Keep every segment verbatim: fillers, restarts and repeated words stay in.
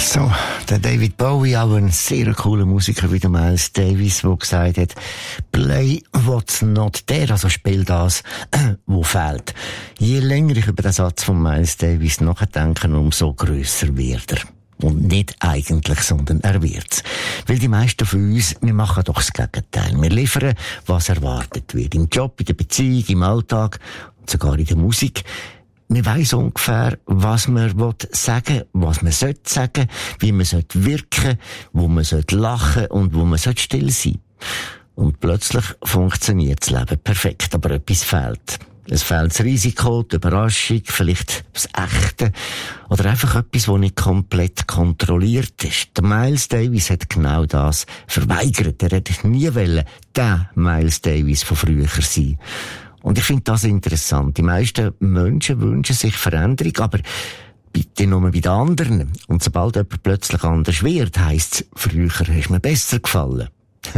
Also, der David Bowie, auch ein sehr cooler Musiker wie der Miles Davis, der gesagt hat, play what's not there, also spiel das, äh, wo fehlt. Je länger ich über den Satz von Miles Davis nachdenke, umso grösser wird er. Und nicht eigentlich, sondern er wird's. Weil die meisten von uns, wir machen doch das Gegenteil. Wir liefern, was erwartet wird. Im Job, in der Beziehung, im Alltag und sogar in der Musik. Man weiss ungefähr, was man sagen will, was man sollte sagen, wie man sollte wirken, wo man sollte lachen und wo man sollte still sein. Und plötzlich funktioniert das Leben perfekt, aber etwas fehlt. Es fehlt das Risiko, die Überraschung, vielleicht das Echte oder einfach etwas, das nicht komplett kontrolliert ist. Der Miles Davis hat genau das verweigert. Er hätte nie wollen, der Miles Davis von früher sein. Und ich finde das interessant. Die meisten Menschen wünschen sich Veränderung, aber bitte nur bei den anderen. Und sobald jemand plötzlich anders wird, heisst es, früher ist mir besser gefallen.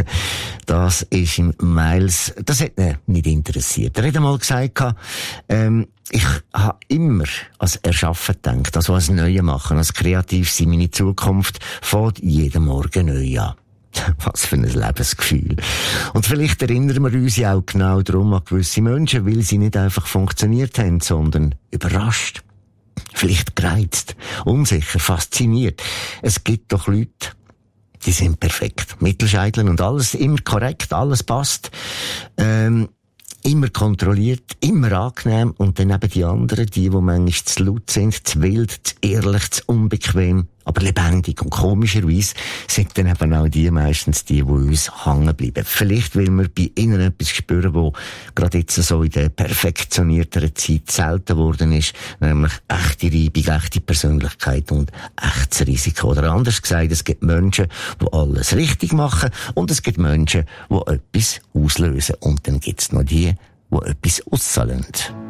Das ist im Miles, das hat ihn nicht interessiert. Er hat einmal gesagt, ähm, ich habe immer als Erschaffen gedacht, also als Neue machen, als kreativ sein. Meine Zukunft fängt jeden Morgen neu an. Was für ein Lebensgefühl. Und vielleicht erinnern wir uns ja auch genau darum an gewisse Menschen, weil sie nicht einfach funktioniert haben, sondern überrascht. Vielleicht gereizt, unsicher, fasziniert. Es gibt doch Leute, die sind perfekt. Mittelscheitel und alles immer korrekt, alles passt. Ähm, immer kontrolliert, immer angenehm. Und dann eben die anderen, die, die manchmal zu laut sind, zu wild, zu ehrlich, zu unbequem, aber lebendig. Und komischerweise sind dann eben auch die meistens die, die uns hängen bleiben. Vielleicht will man bei ihnen etwas spüren, wo gerade jetzt so in der perfektionierteren Zeit selten geworden ist, nämlich echte Reibung, echte Persönlichkeit und echtes Risiko. Oder anders gesagt, es gibt Menschen, die alles richtig machen und es gibt Menschen, die etwas auslösen. Und dann gibt es noch die, die etwas auslösen.